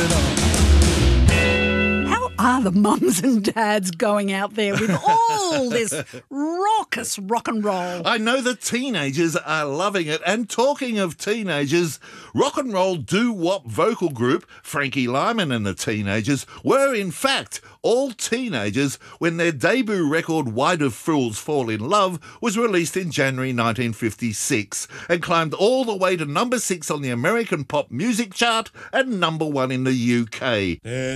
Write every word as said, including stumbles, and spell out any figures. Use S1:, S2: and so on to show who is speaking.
S1: How are the mums and dads going out there with all this raucous rock and roll?
S2: I know the teenagers are loving it. And talking of teenagers, rock and roll doo-wop vocal group Frankie Lyman and the Teenagers were in fact all teenagers when their debut record Why Do Fools Fall in Love was released in January nineteen fifty-six and climbed all the way to number six on the American pop music chart and number one in the U K.